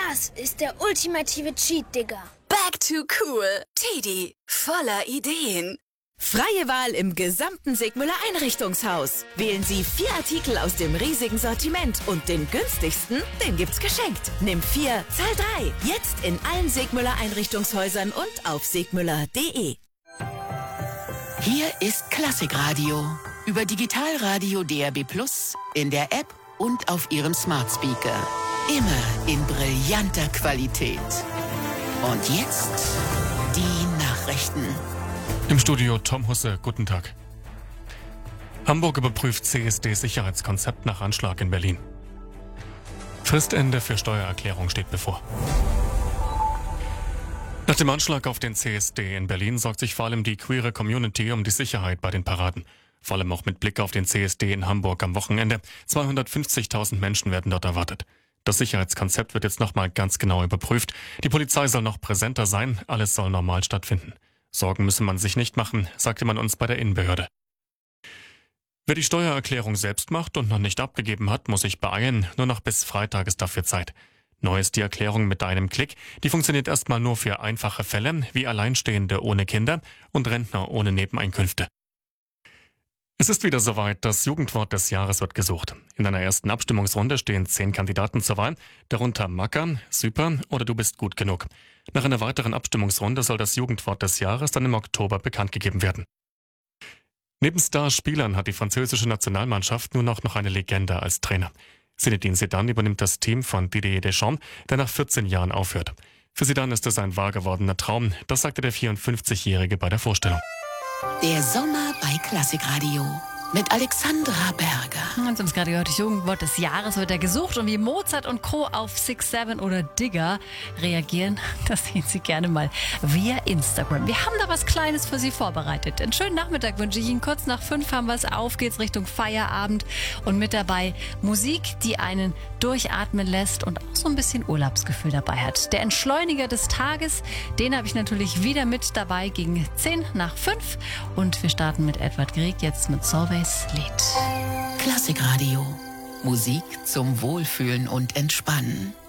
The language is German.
Das ist der ultimative Cheat, Digga. Back to cool. Teddy, voller Ideen. Freie Wahl im gesamten Sigmüller Einrichtungshaus. Wählen Sie 4 Artikel aus dem riesigen Sortiment und den günstigsten, den gibt's geschenkt. Nimm 4, zahl 3. Jetzt in allen Sigmüller Einrichtungshäusern und auf sigmüller.de. Hier ist Klassikradio. Über Digitalradio DAB+, in der App und auf Ihrem Smart Speaker. Immer in brillanter Qualität. Und jetzt die Nachrichten. Im Studio Tom Husse, guten Tag. Hamburg überprüft CSD-Sicherheitskonzept nach Anschlag in Berlin. Fristende für Steuererklärung steht bevor. Nach dem Anschlag auf den CSD in Berlin sorgt sich vor allem die queere Community um die Sicherheit bei den Paraden. Vor allem auch mit Blick auf den CSD in Hamburg am Wochenende. 250.000 Menschen werden dort erwartet. Das Sicherheitskonzept wird jetzt nochmal ganz genau überprüft. Die Polizei soll noch präsenter sein, alles soll normal stattfinden. Sorgen müsse man sich nicht machen, sagte man uns bei der Innenbehörde. Wer die Steuererklärung selbst macht und noch nicht abgegeben hat, muss sich beeilen. Nur noch bis Freitag ist dafür Zeit. Neu ist die Erklärung mit einem Klick. Die funktioniert erstmal nur für einfache Fälle, wie Alleinstehende ohne Kinder und Rentner ohne Nebeneinkünfte. Es ist wieder soweit, das Jugendwort des Jahres wird gesucht. In einer ersten Abstimmungsrunde stehen 10 Kandidaten zur Wahl, darunter Macker, Super oder Du bist gut genug. Nach einer weiteren Abstimmungsrunde soll das Jugendwort des Jahres dann im Oktober bekannt gegeben werden. Neben Starspielern hat die französische Nationalmannschaft nur noch eine Legende als Trainer. Zinedine Zidane übernimmt das Team von Didier Deschamps, der nach 14 Jahren aufhört. Für Zidane ist es ein wahr gewordener Traum, das sagte der 54-Jährige bei der Vorstellung. Der Sommer bei Klassikradio mit Alexandra Berger. Und gerade gehört, das Jugendwort des Jahres wird gesucht. Und wie Mozart und Co. auf 6-7 oder Digger reagieren, das sehen Sie gerne mal via Instagram. Wir haben da was Kleines für Sie vorbereitet. Einen schönen Nachmittag wünsche ich Ihnen. Kurz nach 5 haben wir es. Auf geht's Richtung Feierabend. Und mit dabei Musik, die einen durchatmen lässt und auch so ein bisschen Urlaubsgefühl dabei hat. Der Entschleuniger des Tages, den habe ich natürlich wieder mit dabei gegen 10 nach 5. Und wir starten mit Edward Grieg jetzt mit Solveig Lied. Klassikradio. Musik zum Wohlfühlen und Entspannen.